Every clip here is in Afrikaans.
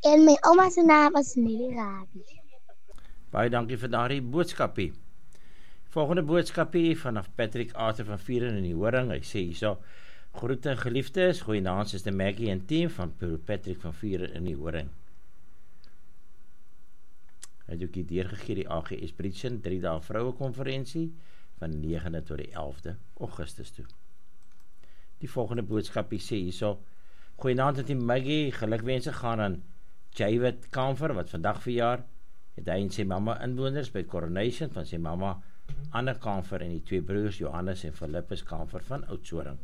En my ouma se naam is Nelly Rabi. Baie dankie vir daardie boodskapie. Volgende boodskapie vanaf Patrick Arthur van Vieren in die Horing. Hy sê hierso: groete geliefdes, goeienaand is die Maggie en team van Patrick van Vieren in die Horing. Hy het ook die deurgegee die AGS Bridgen 3 dae vrouekonferensie van 9de tot die 11de Augustus toe. Die volgende boodskapie sê hierso: goeienaand aan die Maggie, gelukwense gaan aan Javid Kamfer wat vandag verjaar. Het hy en sy mamma inwoners by Coronation van sy mamma Anne Kamfer en die twee broers Johannes en Philippus Kamfer van Oudtshoorn.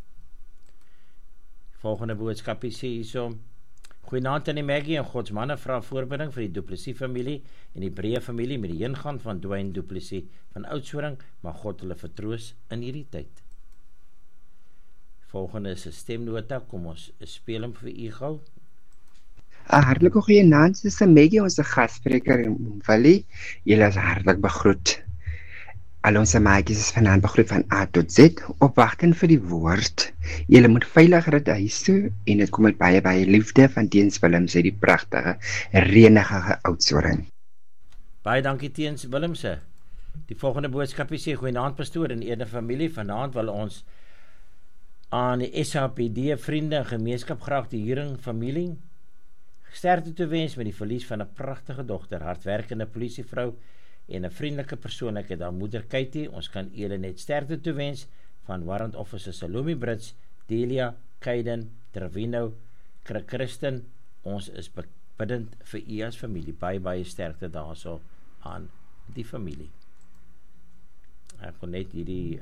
Volgende boodskapie sê hierso: goeienaand aan die Maggie en Gods manne vra voorbidding vir die Du Plessis familie en die Breë familie met die heengaan van Dwayne Du Plessis van Oudtshoorn, maar God hulle vertroos in hierdie tyd. Volgende is 'n stemnota, kom ons speel hom vir u gou. Hartlike goeienaand, Suster Maggie, onze gastspreker in Mumfali. Julle is hartlik begroet. Al ons maatjies is vanaand begroet van A tot Z, opwagting vir die woord. Julle moet veilig ry huis toe en dit kom met baie liefde van Teens Willemse, die pragtige, renige Oudtshoorn. Baie dankie Teens Willemse. Die volgende boodskap sê: goeienaand pastoor en ene familie. Vanaand wil ons aan die SAPD vriende en gemeenskap graag die Huring familie sterkte toe wens met die verlies van 'n pragtige dogter, hardwerkende polisievrou en 'n vriendelike persoonlikheid, haar moeder Katie. Ons kan julle net sterkte toe wens van Warrant Officer Salome Brits, Delia, Kaiden, Trevino, Christen. Ons is bidend vir u as familie. Baie sterkte daarso aan die familie. Ek kon net hierdie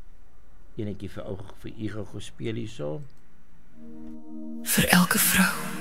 enetjie vir u gespeel hierso. Vir elke vrou